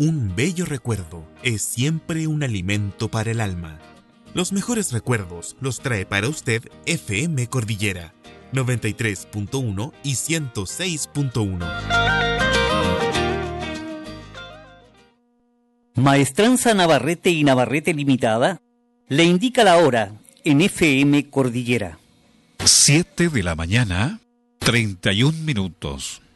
Un bello recuerdo es siempre un alimento para el alma. Los mejores recuerdos los trae para usted FM Cordillera 93.1 y 106.1. Maestranza Navarrete y Navarrete Limitada le indica la hora en FM Cordillera. 7 de la mañana, 31 minutos.